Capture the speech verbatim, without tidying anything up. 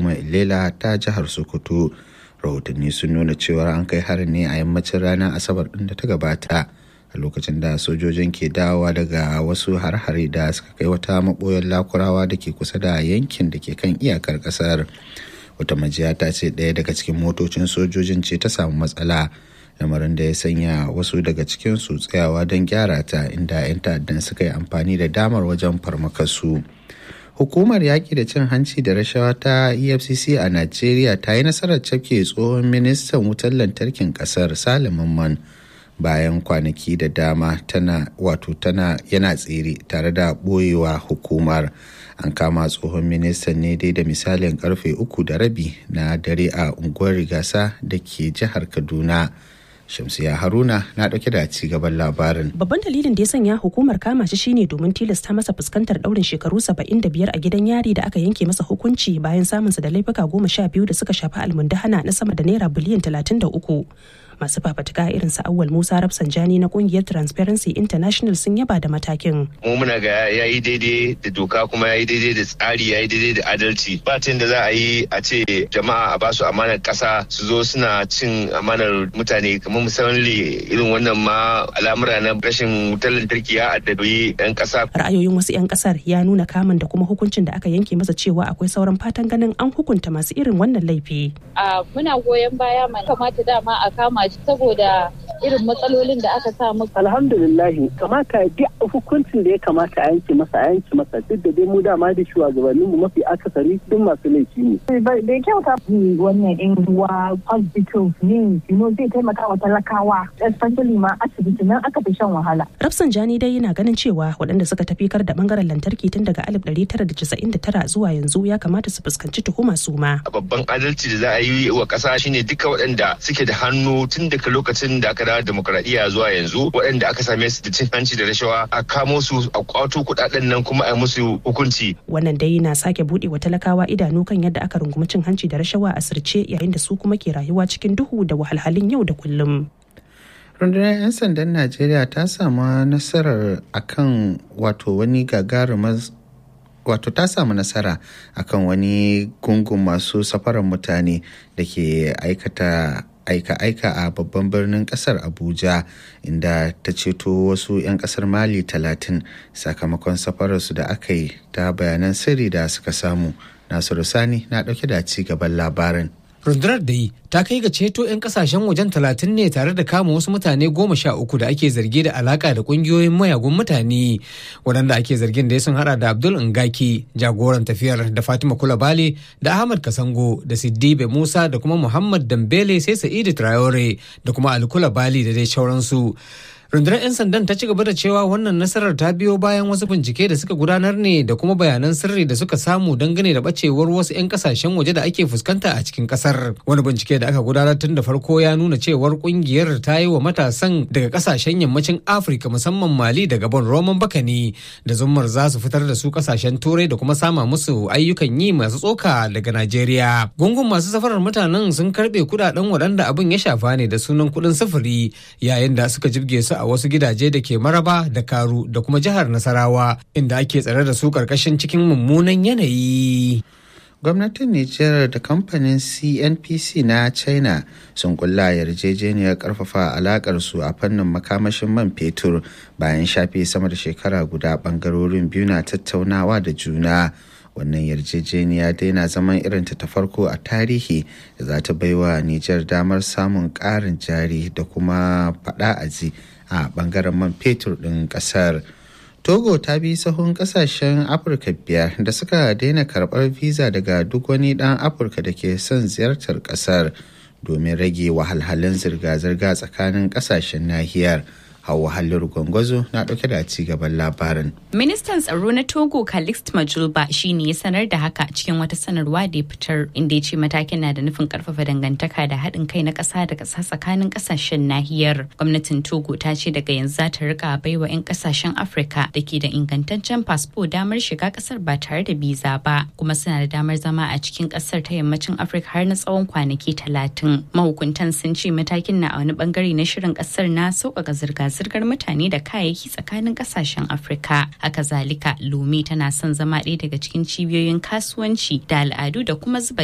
hukumar Ilela ta jihar Sokoto. Rahotanni sun nuna cewa an kai harin ne a yammacin ranar Asabar ɗin da ta gabata a lokacin da sojojin ke dawowa daga wasu har-hare da suka kai wata maɓoyar Lakurawa da ke kusa da yankin da ke kan iyakar ƙasar. Wata majiya ta ce ɗaya daga cikin motocin sojojin ce ta samu matsala, lamarin da ya sanya wasu daga cikinsu tsayawa don gyara ta, inda 'yan ta'addan suka yi amfani da damar wajen farmakarsu. Hukumar yaƙi da cin hanci da rashawa ta E F C C a Najeriya ta yi nasarar cafke tsohon ministan wutar lantarkin ƙasar Salim Mamman bayan kwanaki da dama tana wato tana yana tsere tare da ɓoyewa hukumar. An kama tsohon ministan ne dai da misalin karfe uku da rabi na dare a unguwar Rigasa da ke jihar Kaduna. Shamsiya Haruna na dauke da ci gaban labarin. Babban dalilin da ya sanya hukumar kama shi shine domin tilasta masa fuskantar daurin shekaru saba'in da biyar a gidan yari da aka yanke masa hukunci bayan samunsa da laifuka goma sha biyu da suka shafi almundahana na sama da naira biliyan talatin da uku. Masu fafatuka irin su Awwal Musa Rafsanjani na kungiyar Transparency International sun yaba da matakin. Mu muna ga yayi daidai da doka kuma yayi daidai da tsari yayi daidai da adalci. Ba ta da za a yi a ce jama'a a basu amanar kasa su zo suna cin amanar mutane, kamar misali irin wannan ma al'amura na rashin wutar lantarki ya addabi yan kasa. Ra'ayoyin wasu yan kasar ya nuna kamun da kuma hukuncin da aka yanke masa cewa akwai sauran fatan ganin an hukunta masu irin wannan laifi. A muna goyon baya mai kamata dama a kama saboda irin matsalolin da aka samu. Alhamdulillahi kamata duk hukuncin da ya kamata a yanke masa a yanke masa, duk da dai mu dama da shugabannin mu mafi akasari duk masu laifi ne. Bai kyauta wannan in ruwa hospitals ne, you know, zai taimaka wa talakawa, especially ma asibiti nan aka fi shan wahala. Rafsanjani dai yana ganin cewa waɗanda suka tafikar da bangaren lantarki tun daga alif ɗari tara da casa'in da tara zuwa yanzu ya kamata su fuskanci tuhuma su ma. Babban adalci da za a yi wa ƙasa shine duka waɗanda suke da hannu tun daga lokacin da aka dawo demokradiyya zuwa yanzu, waɗanda aka same su da cin hanci da rashawa a kamo su a kwato kuɗaɗen nan kuma a musu hukunci. Wannan dai na sake buɗe wa talakawa idanu kan yadda aka rungumi cin hanci da rashawa a sirce, yayin da su kuma ke rayuwa cikin duhu da wahalhalun yau da kullum. Rundunar 'yan sandan Najeriya ta samu nasarar akan wato wani gagarumar wato ta samu nasara akan wani gungun masu safarar mutane da ke aikata aika-aika a babban birnin kasar Abuja, inda ta ceto wasu 'yan kasar Mali talatin sakamakon safararsu da aka yi ta bayanan sirri da suka samu. Nasiru Sani na dauke da ci gaban labarin. Rundunar da yi ta kai ga ceto 'yan kasashen wajen talatin ne tare da kama wasu mutane goma sha uku da ake zargi da alaka da kungiyoyin mayagun mutane, waɗanda ake zargin da ya sun hada da Abdul Ngaki jagoran tafiyar, da Fatima Kulabali, da Ahmad Kasango, da Siddibe Musa, da kuma Muhammad Dambele, sai Sa'idu Traore, da kuma Ali Kulabali da dai sauransu. Rundunar 'yan sandan ta ci gaba da cewa wannan nasarar ta biyo bayan wasu bincike da suka gudanar ne da kuma bayanan sirri da suka samu dangane da bacewar wasu 'yan kasashen waje da ake fuskanta a cikin kasar. Wani bincike da aka gudanar tun da farko ya nuna cewar kungiyar ta yi wa matasan daga kasashen yammacin Afirka musamman Mali da Gabon roman baka ne, da zummar za su fitar da su kasashen Turai da kuma sama musu ayyukan yi masu tsoka daga Najeriya. Gungun masu safarar mutanen sun karbe kudaden waɗanda abin ya shafa ne da sunan kuɗin sufuri, yayin da suka jibge su a wasu gidaje da ke Maraba da Karu da kuma jihar Nasarawa, inda ake tsare da su karkashin cikin mummunan yanayi. Gwamnatin Nijar da kamfanin C N P C na China sun kulla yarjejeniyar karfafa alakar su a fannin makamashin man fetur bayan shafe sama da shekara guda, bangarorin biyu na tattaunawa da juna. Wannan yarjejeniya dai na zaman irinta ta farko a tarihi da za ta baiwa Nijar damar samun ƙarin jari da kuma faɗa aji a ɓangaren man fetur ɗin ƙasar. Togo ta bi sahun ƙasashen Afirka biyar da suka daina karɓar visa daga duk wani ɗan Afirka da ke son ziyartar ƙasar domin rage wahalhalun zirga-zirga tsakanin ƙasashen nahiyar. Hauwa Halliru Gwangwazo na ɗauke da ci gaban labarin. Ministan tsaro na Togo Calixte Majulba shi ne ya sanar da haka cikin wata sanarwa da ya fitar, inda ya ce matakin na da nufin karfafa dangantaka da haɗin kai na ƙasa da ƙasa tsakanin ƙasashen nahiyar. Gwamnatin Togo ta ce daga yanzu za ta rika baiwa 'yan ƙasashen Afirka da ke da ingantaccen fasfo damar shiga ƙasar ba tare da biza ba, kuma suna da damar zama a cikin ƙasar ta yammacin Afirka har na tsawon kwanaki talatin. Mahukuntan sun ce matakin na a wani bangare na shirin ƙasar na sauƙaƙa zirga zirgar mutane da kayayyaki tsakanin kasashen Afirka. Haka zalika, Lome tana son zama ɗaya daga cikin cibiyoyin kasuwanci da al'adu da kuma zuba